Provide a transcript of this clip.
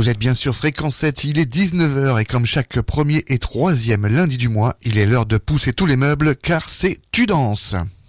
Vous êtes bien sûr Fréquence 7, il est 19h et comme chaque premier et troisième lundi du mois, il est l'heure de pousser tous les meubles car c'est Tu danses.